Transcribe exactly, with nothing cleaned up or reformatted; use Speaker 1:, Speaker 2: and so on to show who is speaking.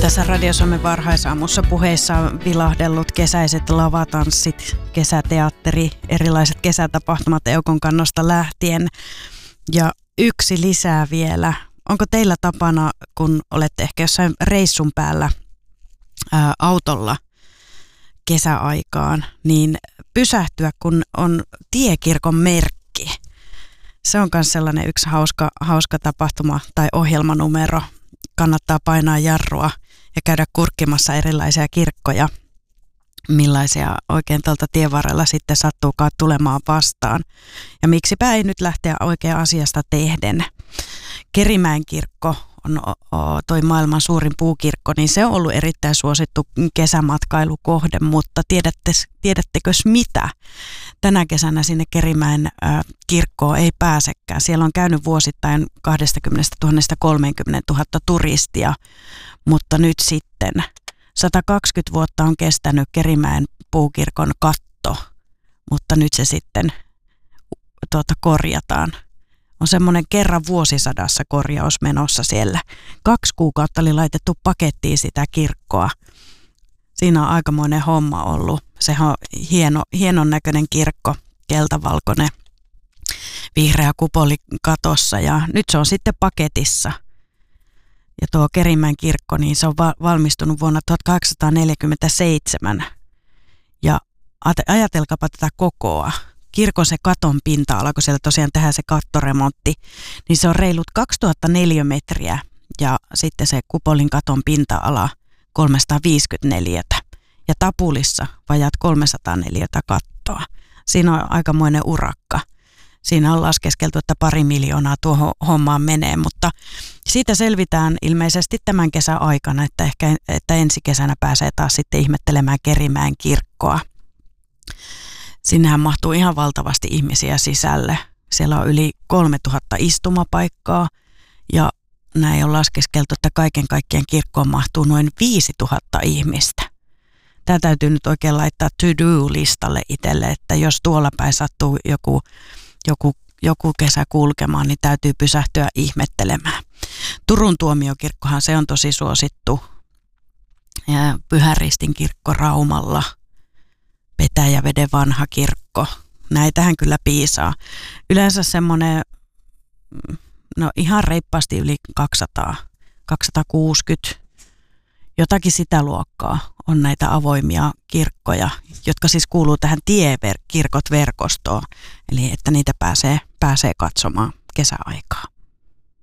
Speaker 1: Tässä Radio Suomen varhaisaamussa puheissa on vilahdellut kesäiset lavatanssit, kesäteatteri, erilaiset kesätapahtumat Eukon kannosta lähtien. Ja yksi lisää vielä. Onko teillä tapana, kun olette ehkä jossain reissun päällä ää, autolla kesäaikaan, niin pysähtyä, kun on tiekirkon merkki? Se on myös sellainen yksi hauska, hauska tapahtuma tai ohjelmanumero. Kannattaa painaa jarrua ja käydä kurkkimassa erilaisia kirkkoja, millaisia oikein tuolta tien varrella sitten sattuukaan tulemaan vastaan. Ja miksipä ei nyt lähteä oikein asiasta tehden. Kerimäen kirkko on toi maailman suurin puukirkko, niin se on ollut erittäin suosittu kesämatkailukohde, mutta tiedätte, tiedättekös mitä? Tänä kesänä sinne Kerimäen äh, kirkkoon ei pääsekään. Siellä on käynyt vuosittain kaksikymmentätuhatta kolmekymmentätuhatta turistia, mutta nyt sitten sata kaksikymmentä vuotta on kestänyt Kerimäen puukirkon katto, mutta nyt se sitten tuota, korjataan. On semmoinen kerran vuosisadassa korjaus menossa siellä. Kaksi kuukautta oli laitettu pakettiin sitä kirkkoa. Siinä on aikamoinen homma ollut. Sehän on hieno, hienon näköinen kirkko, keltavalkoinen, vihreä kupoli katossa ja nyt se on sitten paketissa. Ja tuo Kerimäen kirkko, niin se on va- valmistunut vuonna tuhatkahdeksansataaneljäkymmentäseitsemän. Ja ajatelkaapa tätä kokoa. Kirkon se katon pinta-ala, kun siellä tosiaan tehdään se kattoremontti, niin se on reilut kaksituhatta neliömetriä ja sitten se kupolin katon pinta-ala kolmesataaviisikymmentä neliötä. Ja tapulissa vajaat kolmesataa neliötä kattoa. Siinä on aikamoinen urakka. Siinä on laskeskeltu, että pari miljoonaa tuohon hommaan menee, mutta siitä selvitään ilmeisesti tämän kesän aikana, että ehkä että ensi kesänä pääsee taas sitten ihmettelemään Kerimäen kirkkoa. Sinnehän mahtuu ihan valtavasti ihmisiä sisälle. Siellä on yli kolmetuhatta istumapaikkaa ja näin on laskeskeltu, että kaiken kaikkiaan kirkkoon mahtuu noin viisituhatta ihmistä. Tämä täytyy nyt oikein laittaa to-do-listalle itselle, että jos tuolla päin sattuu joku, joku, joku kesä kulkemaan, niin täytyy pysähtyä ihmettelemään. Turun tuomiokirkkohan se on tosi suosittu. Ja Pyhän Ristin kirkko Raumalla. Petäjäveden vanha kirkko. Näitähän kyllä piisaa. Yleensä semmoinen, no ihan reippaasti yli kaksisataa, kaksisataakuusikymmentä, jotakin sitä luokkaa on näitä avoimia kirkkoja, jotka siis kuuluu tähän tiekirkot-verkostoon, eli että niitä pääsee, pääsee katsomaan kesäaikaa.